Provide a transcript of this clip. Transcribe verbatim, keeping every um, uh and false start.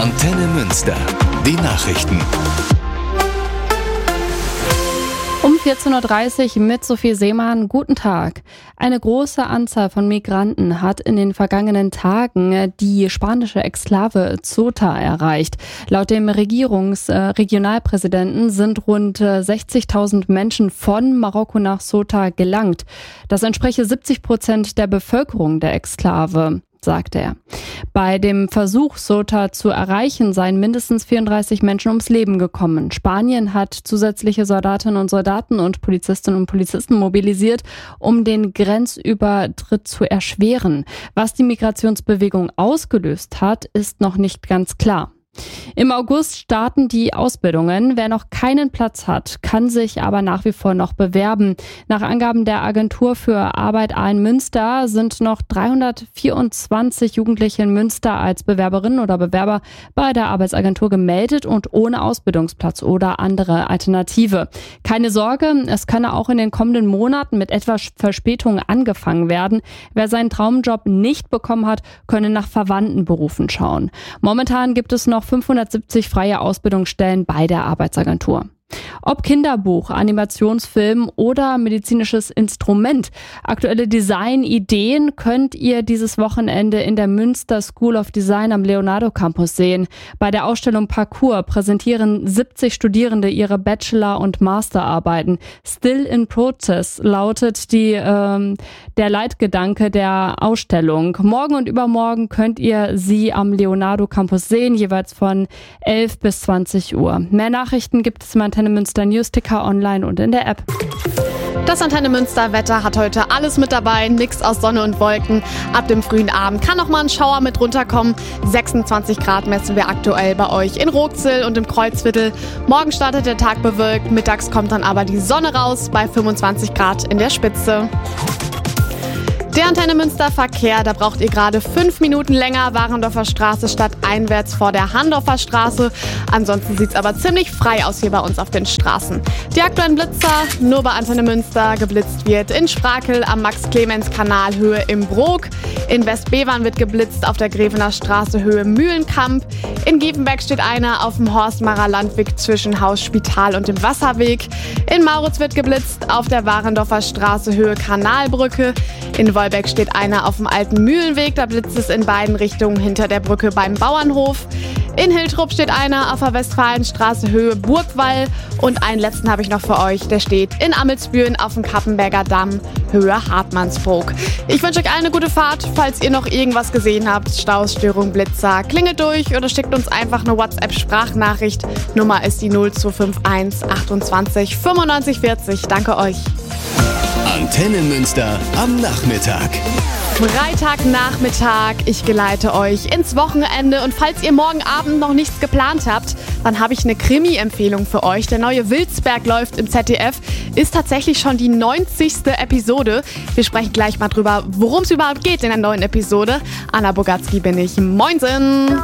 Antenne Münster. Die Nachrichten. Um vierzehn Uhr dreißig mit Sophie Seemann. Guten Tag. Eine große Anzahl von Migranten hat in den vergangenen Tagen die spanische Exklave Ceuta erreicht. Laut dem Regierungs-, äh, Regionalpräsidenten sind rund sechzigtausend Menschen von Marokko nach Ceuta gelangt. Das entspreche siebzig Prozent der Bevölkerung der Exklave, sagte er. Bei dem Versuch, Ceuta zu erreichen, seien mindestens vierunddreißig Menschen ums Leben gekommen. Spanien hat zusätzliche Soldatinnen und Soldaten und Polizistinnen und Polizisten mobilisiert, um den Grenzübertritt zu erschweren. Was die Migrationsbewegung ausgelöst hat, ist noch nicht ganz klar. Im August starten die Ausbildungen. Wer noch keinen Platz hat, kann sich aber nach wie vor noch bewerben. Nach Angaben der Agentur für Arbeit A in Münster sind noch dreihundertvierundzwanzig Jugendliche in Münster als Bewerberinnen oder Bewerber bei der Arbeitsagentur gemeldet und ohne Ausbildungsplatz oder andere Alternative. Keine Sorge, es könne auch in den kommenden Monaten mit etwas Verspätung angefangen werden. Wer seinen Traumjob nicht bekommen hat, könne nach verwandten Berufen schauen. Momentan gibt es noch fünfhundertsiebzig freie Ausbildungsstellen bei der Arbeitsagentur. Ob Kinderbuch, Animationsfilm oder medizinisches Instrument. Aktuelle Designideen könnt ihr dieses Wochenende in der Münster School of Design am Leonardo Campus sehen. Bei der Ausstellung Parcours präsentieren siebzig Studierende ihre Bachelor- und Masterarbeiten. Still in Process lautet die, ähm, der Leitgedanke der Ausstellung. Morgen und übermorgen könnt ihr sie am Leonardo Campus sehen, jeweils von elf bis zwanzig Uhr. Mehr Nachrichten gibt es im Antenne Münster Newsticker online und in der App. Das Antenne Münster Wetter hat heute alles mit dabei, nix aus Sonne und Wolken. Ab dem frühen Abend kann noch mal ein Schauer mit runterkommen. sechsundzwanzig Grad messen wir aktuell bei euch in Roxel und im Kreuzviertel. Morgen startet der Tag bewölkt, mittags kommt dann aber die Sonne raus bei fünfundzwanzig Grad in der Spitze. Der Antenne Münster Verkehr, da braucht ihr gerade fünf Minuten länger. Warendorfer Straße stadteinwärts vor der Handorfer Straße. Ansonsten sieht's aber ziemlich frei aus hier bei uns auf den Straßen. Die aktuellen Blitzer, nur bei Antenne Münster geblitzt wird in Sprakel am Max-Clemens-Kanal Höhe im Brok. In Westbevern wird geblitzt auf der Grevener Straße Höhe Mühlenkamp. In Gievenberg steht einer auf dem Horstmarer Landweg zwischen Haus Spital und dem Wasserweg. In Mauritz wird geblitzt auf der Warendorfer Straße Höhe Kanalbrücke. In Wolbeck steht einer auf dem alten Mühlenweg, da blitzt es in beiden Richtungen hinter der Brücke beim Bauernhof. In Hiltrup steht einer auf der Westfalenstraße Höhe Burgwall. Und einen letzten habe ich noch für euch, der steht in Amelsbüren auf dem Kappenberger Damm Höhe Hartmannsbrook. Ich wünsche euch allen eine gute Fahrt. Falls ihr noch irgendwas gesehen habt, Staus, Störung, Blitzer, klingelt durch oder schickt uns einfach eine WhatsApp-Sprachnachricht. Nummer ist die null zwei fünf eins achtundzwanzig fünfundneunzig vierzig. Danke euch. Antenne Münster am Nachmittag. Freitagnachmittag, ich geleite euch ins Wochenende und falls ihr morgen Abend noch nichts geplant habt, dann habe ich eine Krimi-Empfehlung für euch. Der neue Wilsberg läuft im Z D F, ist tatsächlich schon die neunzigste Episode. Wir sprechen gleich mal drüber, worum es überhaupt geht in der neuen Episode. Anna Bogatzki bin ich. Moinsen!